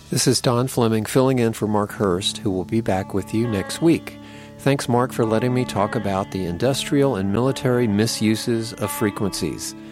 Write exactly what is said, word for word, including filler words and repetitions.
This is Don Fleming filling in for Mark Hurst, who will be back with you next week. Thanks, Mark, for letting me talk about the industrial and military misuses of frequencies.